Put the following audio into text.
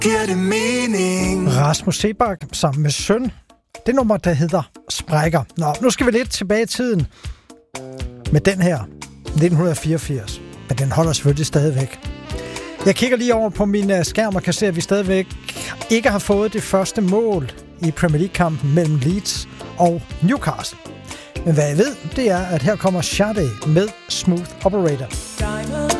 giver det mening. Rasmus Seebach sammen med søn. Det nummer, der hedder Sprækker. Nå, nu skal vi lidt tilbage i tiden med den her, 1984. Men den holder selvfølgelig stadigvæk. Jeg kigger lige over på min skærm og kan se, at vi stadigvæk ikke har fået det første mål i Premier League-kampen mellem Leeds og Newcastle. Men hvad jeg ved, det er, at her kommer Sade med Smooth Operator.